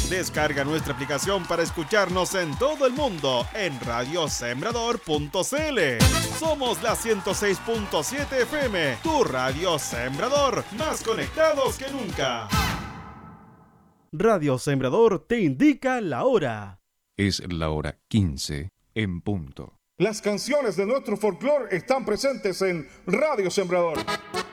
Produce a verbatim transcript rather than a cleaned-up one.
Descarga nuestra aplicación para escucharnos en todo el mundo en radio sembrador punto c l. Somos la ciento seis punto siete F M, tu radio Sembrador, más conectados que nunca. Radio Sembrador te indica la hora. Es la hora quince en punto. Las canciones de nuestro folclore están presentes en Radio Sembrador.